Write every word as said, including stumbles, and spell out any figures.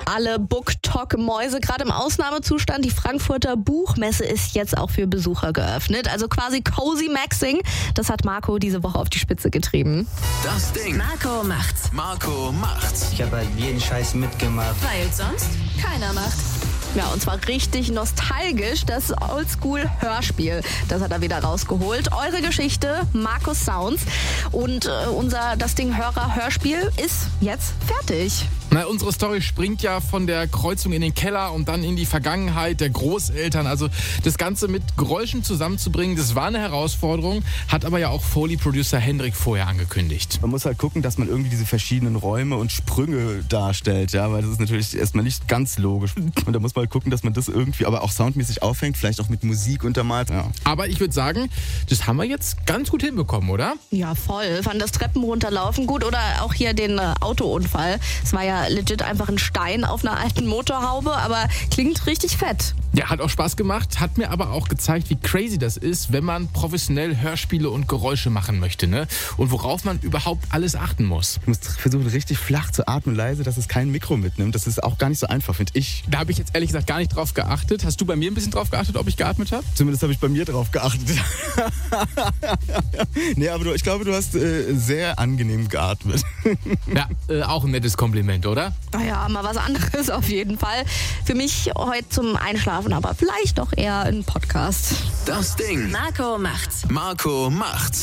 alle BookTok-Mäuse gerade im Ausnahmezustand. Die Frankfurter Buchmesse ist jetzt auch für Besucher geöffnet. Also quasi Cozy Maxing. Das hat Marco diese Woche auf die Spitze getrieben. Das Ding. Marco macht's. Marco macht's. Ich habe halt jeden Scheiß mitgemacht. Weil sonst keiner macht. Ja, und zwar richtig nostalgisch, das Oldschool-Hörspiel. Das hat er wieder rausgeholt. Eure Geschichte, Markus Sounds. Und äh, unser Das Ding Hörer-Hörspiel ist jetzt fertig. Na, unsere Story springt ja von der Kreuzung in den Keller und dann in die Vergangenheit der Großeltern. Also das Ganze mit Geräuschen zusammenzubringen, das war eine Herausforderung, hat aber ja auch Foley-Producer Hendrik vorher angekündigt. Man muss halt gucken, dass man irgendwie diese verschiedenen Räume und Sprünge darstellt, ja, weil das ist natürlich erstmal nicht ganz logisch. Und da muss man halt gucken, dass man das irgendwie aber auch soundmäßig aufhängt, vielleicht auch mit Musik untermalt. Ja. Aber ich würde sagen, das haben wir jetzt ganz gut hinbekommen, oder? Ja, voll. Fand das Treppen runterlaufen gut oder auch hier den äh, Autounfall. Es war ja legit einfach ein Stein auf einer alten Motorhaube, aber klingt richtig fett. Ja, hat auch Spaß gemacht, hat mir aber auch gezeigt, wie crazy das ist, wenn man professionell Hörspiele und Geräusche machen möchte, ne? Und worauf man überhaupt alles achten muss. Du musst versuchen, richtig flach zu atmen, leise, dass es kein Mikro mitnimmt. Das ist auch gar nicht so einfach, finde ich. Da habe ich jetzt ehrlich gesagt gar nicht drauf geachtet. Hast du bei mir ein bisschen drauf geachtet, ob ich geatmet habe? Zumindest habe ich bei mir drauf geachtet. Nee, aber du, ich glaube, du hast äh, sehr angenehm geatmet. Ja, äh, auch ein nettes Kompliment, oder? Naja, mal was anderes auf jeden Fall. Für mich heute zum Einschlafen, aber vielleicht doch eher ein Podcast. Das Ding. Marco macht's. Marco macht's.